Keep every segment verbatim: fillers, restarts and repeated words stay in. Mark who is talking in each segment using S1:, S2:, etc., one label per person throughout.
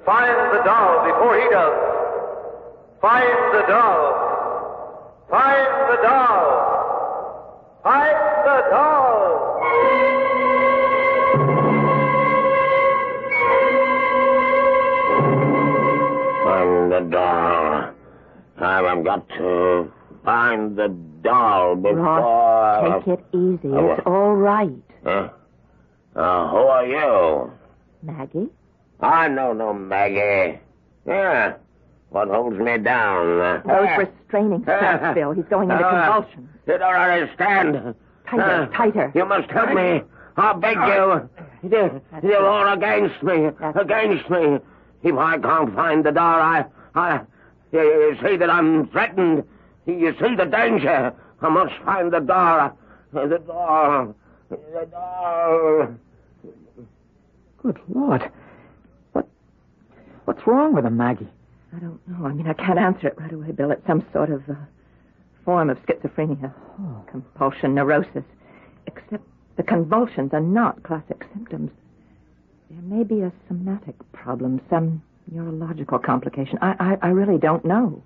S1: Find the doll before he does. Find the doll. Find the doll. Find the doll.
S2: Find the doll. I've got to find the doll before...
S3: Ross, take it easy.
S2: Oh,
S3: it's all right.
S2: Uh, uh, who are you?
S3: Maggie?
S2: I know no Maggie. Yeah. What holds me down? Uh,
S3: Those
S2: uh,
S3: restraining straps,
S2: uh,
S3: Bill. He's going into
S2: uh,
S3: convulsions.
S2: You don't understand.
S3: Tighter,
S2: Uh,
S3: tighter.
S2: You must help me. I beg you. You- You're all against me.
S3: That's
S2: Against me. If I can't find the door, I... I... You, you see that I'm threatened. You see the danger. I must find the door. The door. The door.
S4: Good Lord. What... What's wrong with him, Maggie?
S3: I don't know. I mean, I can't answer it right away, Bill. It's some sort of uh, form of schizophrenia.
S4: Oh.
S3: Compulsion, neurosis. Except the convulsions are not classic symptoms. There may be a somatic problem, some neurological complication. I, I, I really don't know.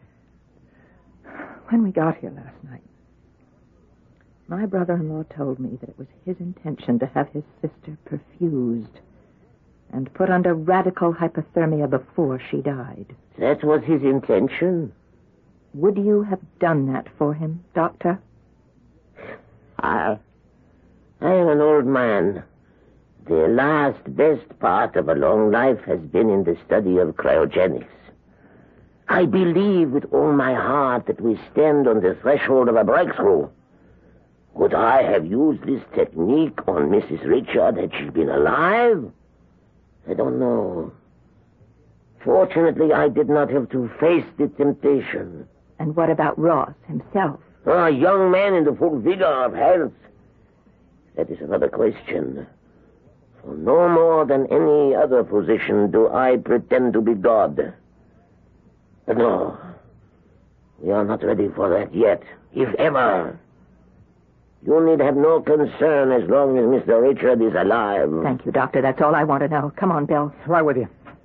S3: When we got here last night, my brother-in-law told me that it was his intention to have his sister perfused and put under radical hypothermia before she died.
S2: That was his intention.
S3: Would you have done that for him, Doctor?
S2: I... I am an old man. The last best part of a long life has been in the study of cryogenics. I believe with all my heart that we stand on the threshold of a breakthrough. Would I have used this technique on Missus Richard had she been alive? I don't know. Fortunately, I did not have to face the temptation.
S3: And what about Ross himself?
S2: A young man in the full vigor of health. That is another question. For no more than any other position do I pretend to be God. But no, we are not ready for that yet, if ever. You need have no concern as long as Mister Richard is alive.
S3: Thank you, Doctor. That's all I want to know. Come on, Bill.
S4: Right with you.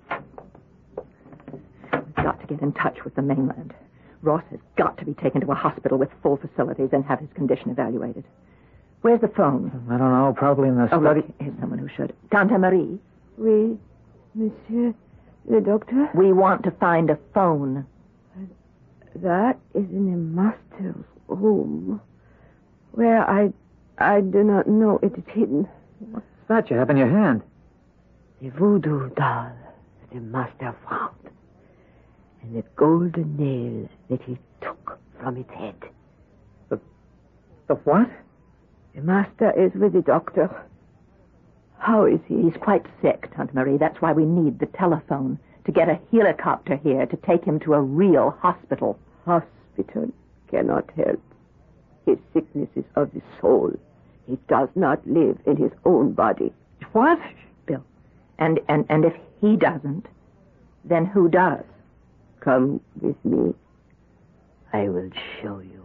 S3: We've got to get in touch with the mainland. Ross has got to be taken to a hospital with full facilities and have his condition evaluated. Where's the phone?
S4: I don't know. Probably in the
S3: Oh,
S4: study.
S3: look, here's someone who should. Tante Marie,
S5: Oui, monsieur le docteur.
S3: we want to find a phone.
S5: That is in the master's room, where I, I do not know it is hidden.
S4: What's that you have in your hand?
S5: The voodoo doll that the master found, and the golden nail that he took from its head.
S4: The what?
S5: The master is with the doctor. How is he?
S3: He's quite sick, Tante Marie. That's why we need the telephone to get a helicopter here to take him to a real hospital.
S5: Hospital cannot help. His sickness is of the soul. He does not live in his own body.
S3: What? Bill. And, and, and if he doesn't, then who does?
S5: Come with me. I will show you.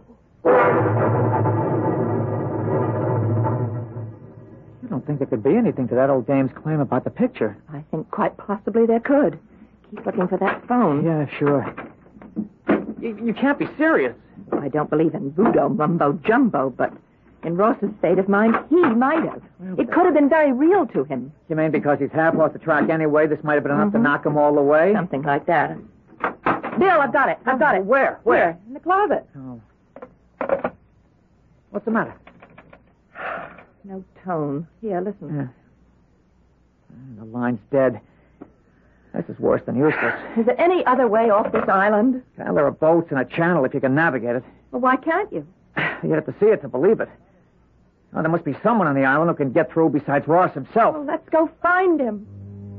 S4: You don't think there could be anything to that old dame's claim about the picture?
S3: I think quite possibly there could. Keep looking for that phone.
S4: Yeah, sure. You, you can't be serious.
S3: I don't believe in voodoo mumbo jumbo, but in Ross's state of mind, he might have. It could have been very real to him.
S4: You mean because he's half off the track anyway, this might have been enough
S3: Mm-hmm.
S4: to knock him all the way?
S3: Something like that. Bill, I've got it. I've got it.
S4: Where? Where?
S3: Here, in the closet.
S4: Oh. What's the matter?
S3: No tone. Here, listen.
S4: Yeah. The line's dead. This is worse than useless.
S3: Is there any other way off this island?
S4: Well, there are boats in a channel if you can navigate it.
S3: Well, why can't you?
S4: You have to see it to believe it. Oh, there must be someone on the island who can get through besides Ross himself.
S3: Well, let's go find him.